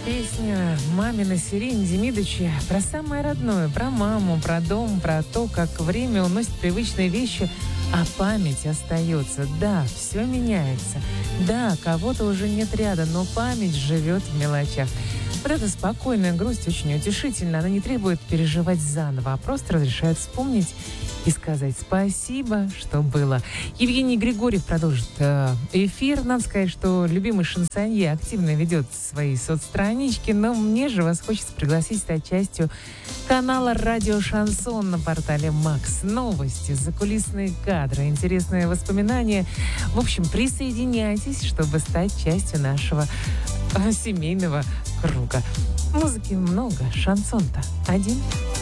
Песня «Мамина сирень» Демидыча про самое родное, про маму, про дом, про то, как время уносит привычные вещи, а память остается. Да, все меняется. Да, кого-то уже нет рядом, но память живет в мелочах. Вот эта спокойная грусть очень утешительна. Она не требует переживать заново, а просто разрешает вспомнить и сказать спасибо, что было. Евгений Григорьев продолжит эфир. Надо сказать, что любимый шансонье активно ведет свои соцстранички, но мне же вас хочется пригласить стать частью канала «Радио Шансон» на портале Макс. Новости, закулисные кадры, интересные воспоминания. В общем, присоединяйтесь, чтобы стать частью нашего семейного круга. Музыки много, шансон-то один.